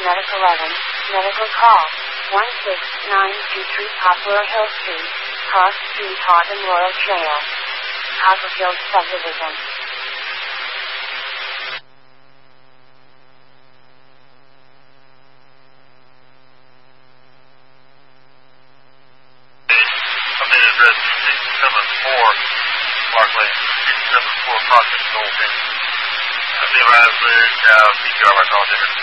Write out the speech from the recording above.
Medic 11, medical call, 16923 Poplar Hill Street, Cross Street, Autumn Royal Trail, Copperfield Subdivision. Updated address 674 Park Lane, 674 Cross Street, Old Town. CPR by call,